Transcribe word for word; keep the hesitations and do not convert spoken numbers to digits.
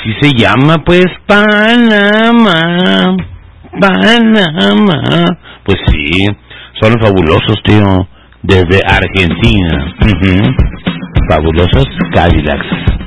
así se llama, pues, Panamá, Panamá. Pues sí, son los fabulosos, tío, desde Argentina. Uh-huh. Fabulosos Cadillacs.